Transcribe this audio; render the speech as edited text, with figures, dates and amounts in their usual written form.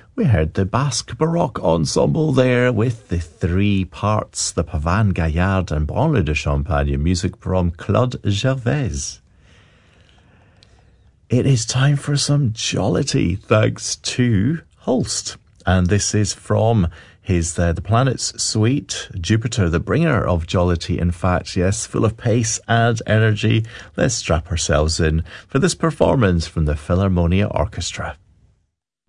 We heard the Basque Baroque Ensemble there with the three parts, the Pavane Gaillard and Branle de Champagne, music from Claude Gervais. It is time for some jollity, thanks to Holst. And this is from his The Planets Suite, Jupiter, the bringer of jollity, in fact, yes, full of pace and energy. Let's strap ourselves in for this performance from the Philharmonia Orchestra.